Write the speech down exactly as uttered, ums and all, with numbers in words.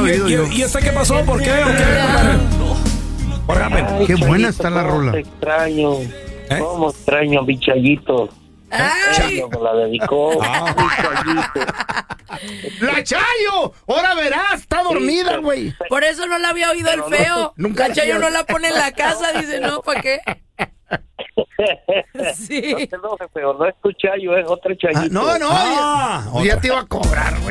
oído y, yo. ¿Y este qué pasó? ¿Por qué? ¿O qué, compadre? What happened? Ay, Qué buena Chayito, está la cómo rola. te extraño. ¿Eh? ¿Cómo extraño a mi Chayito? Ay, Ella me la dedicó. Ah. Mi Chayito. ¡La Chayo! ¡Ahora verás! Está dormida, Sí, güey. por eso no la había oído el feo. Nunca La Chayo la- no la pone en la casa, dice, no, ¿para qué? Sí. No te enojes, pero no es tu Chayo, es otro Chayito. Ah, no, no. Ah, ya, ya otra. te iba a cobrar, güey.